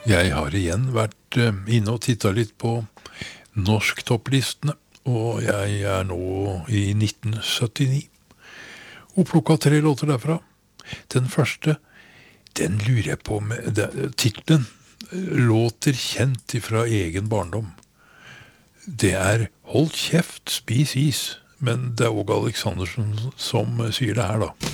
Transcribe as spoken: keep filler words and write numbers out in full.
Jeg har igjen vært eh, inne og tittet litt på norsktopplistene, og jeg er nå i nitten syttini, og plukket tre låter derfra. Den første, den lurer jeg på med det- titlen, låter kjent ifra egen barndom. Det er Hold kjeft, spis is, men det er også Alexandersen som sier det her da.